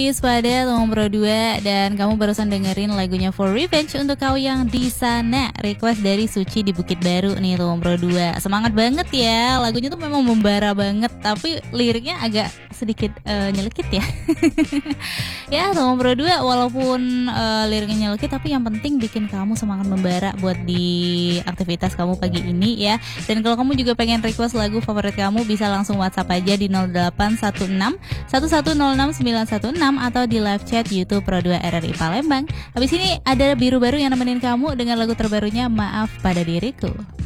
Pada Tomong Pro 2 dan kamu barusan dengerin lagunya For Revenge untuk kau yang di sana. Request dari Suci di Bukit Baru nih Tomong Pro 2. Semangat banget ya. Lagunya tuh memang membara banget tapi liriknya agak sedikit nyelekit ya. Ya Tomong Pro 2 walaupun liriknya nyelekit tapi yang penting bikin kamu semangat membara buat di aktivitas kamu pagi ini ya. Dan kalau kamu juga pengen request lagu favorit kamu bisa langsung WhatsApp aja di 0816 1106916 atau di live chat YouTube Pro 2 RRI Palembang. Habis ini ada Biru Baru yang nemenin kamu dengan lagu terbarunya Maaf Pada Diriku.